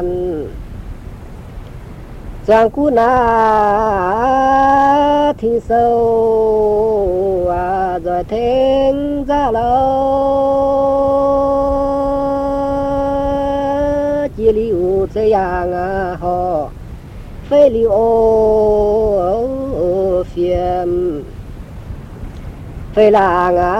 gian giang cú na thì sâu rồi thiên ra lâu chỉ liu thế yang họ phê liu phiền phê là